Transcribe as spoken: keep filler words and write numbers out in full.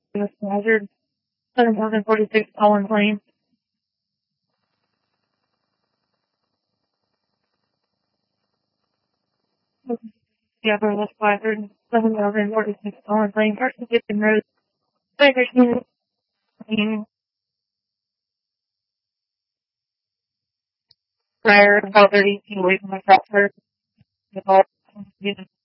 was measured seven thousand forty-six Collins Lane. Yeah, West Blackford, seven thousand forty-six Collins Lane, First Egyptian Road, Bakersfield, prior about thirty feet away from my tractor.